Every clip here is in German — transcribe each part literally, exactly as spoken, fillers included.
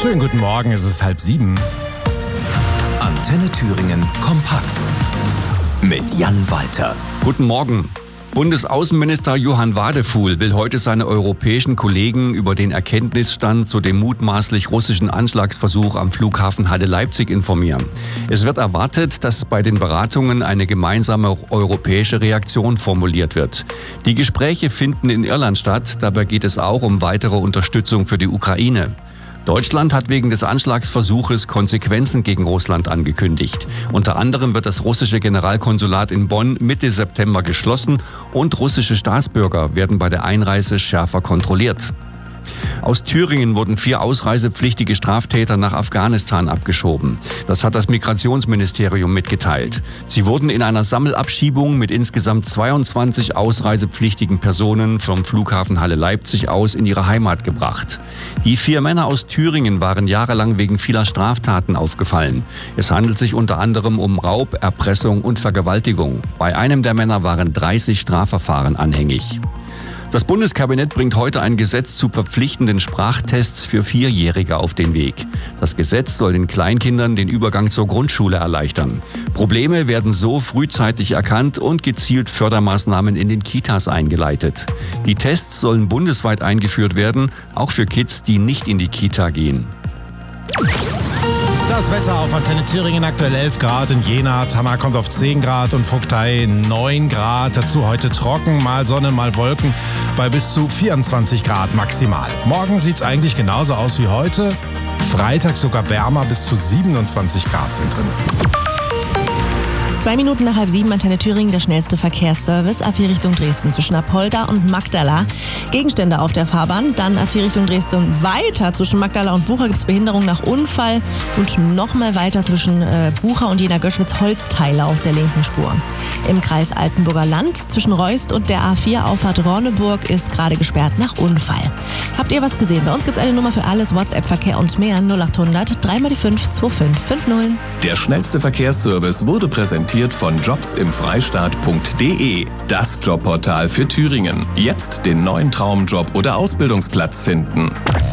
Schönen guten Morgen, es ist halb sieben. Antenne Thüringen kompakt mit Jan Walter. Guten Morgen. Bundesaußenminister Johann Wadefuhl will heute seine europäischen Kollegen über den Erkenntnisstand zu dem mutmaßlich russischen Anschlagsversuch am Flughafen Halle-Leipzig informieren. Es wird erwartet, dass bei den Beratungen eine gemeinsame europäische Reaktion formuliert wird. Die Gespräche finden in Irland statt. Dabei geht es auch um weitere Unterstützung für die Ukraine. Deutschland hat wegen des Anschlagsversuches Konsequenzen gegen Russland angekündigt. Unter anderem wird das russische Generalkonsulat in Bonn Mitte September geschlossen und russische Staatsbürger werden bei der Einreise schärfer kontrolliert. Aus Thüringen wurden vier ausreisepflichtige Straftäter nach Afghanistan abgeschoben. Das hat das Migrationsministerium mitgeteilt. Sie wurden in einer Sammelabschiebung mit insgesamt zweiundzwanzig ausreisepflichtigen Personen vom Flughafen Halle-Leipzig aus in ihre Heimat gebracht. Die vier Männer aus Thüringen waren jahrelang wegen vieler Straftaten aufgefallen. Es handelt sich unter anderem um Raub, Erpressung und Vergewaltigung. Bei einem der Männer waren dreißig Strafverfahren anhängig. Das Bundeskabinett bringt heute ein Gesetz zu verpflichtenden Sprachtests für Vierjährige auf den Weg. Das Gesetz soll den Kleinkindern den Übergang zur Grundschule erleichtern. Probleme werden so frühzeitig erkannt und gezielt Fördermaßnahmen in den Kitas eingeleitet. Die Tests sollen bundesweit eingeführt werden, auch für Kids, die nicht in die Kita gehen. Das Wetter auf Antenne Thüringen, aktuell elf Grad in Jena, Tamar kommt auf zehn Grad und Vogtei neun Grad. Dazu heute trocken, mal Sonne, mal Wolken bei bis zu vierundzwanzig Grad maximal. Morgen sieht es eigentlich genauso aus wie heute. Freitag sogar wärmer, bis zu siebenundzwanzig Grad sind drin. Zwei Minuten nach halb sieben, Antenne Thüringen, der schnellste Verkehrsservice. A vier Richtung Dresden zwischen Apolda und Magdala. Gegenstände auf der Fahrbahn. Dann A vier Richtung Dresden weiter. Zwischen Magdala und Bucha gibt es Behinderung nach Unfall. Und nochmal weiter zwischen äh, Bucha und Jena-Göschwitz Holzteile auf der linken Spur. Im Kreis Altenburger Land zwischen Reust und der A vier Auffahrt Ronneburg ist gerade gesperrt nach Unfall. Habt ihr was gesehen? Bei uns gibt es eine Nummer für alles, WhatsApp-Verkehr und mehr. null acht hundert drei mal die fünf zwei fünf fünf null. Der schnellste Verkehrsservice wurde präsentiert von jobs im freistaat punkt de, das Jobportal für Thüringen. Jetzt den neuen Traumjob oder Ausbildungsplatz finden.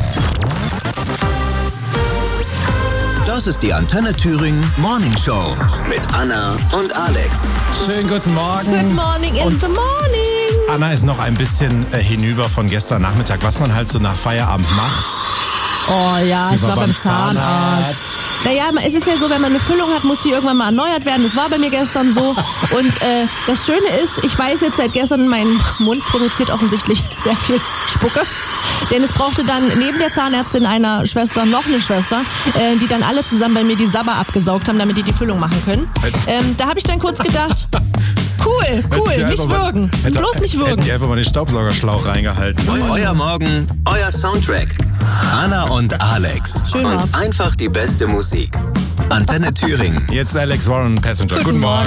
Das ist die Antenne Thüringen Morning Show mit Anna und Alex. Schönen guten Morgen. Good morning in Und the morning. Anna ist noch ein bisschen äh, hinüber von gestern Nachmittag, was man halt so nach Feierabend macht. Oh ja, Sie ich war beim Zahnarzt. Naja, es ist ja so, wenn man eine Füllung hat, muss die irgendwann mal erneuert werden. Das war bei mir gestern so. Und äh, das Schöne ist, ich weiß jetzt seit gestern, mein Mund produziert offensichtlich sehr viel Spucke. Denn es brauchte dann neben der Zahnärztin einer Schwester noch eine Schwester, äh, die dann alle zusammen bei mir die Sabber abgesaugt haben, damit die die Füllung machen können. Ähm, da habe ich dann kurz gedacht, cool, cool, nicht würgen. Hätte, Bloß nicht würgen. Hätten die einfach mal den Staubsaugerschlauch reingehalten. Eu- euer Morgen, euer Soundtrack. Anna und Alex. Schön und war's. einfach die beste Musik. Antenne Thüringen. Jetzt Alex Warren, Passenger. Guten Guten Morgen.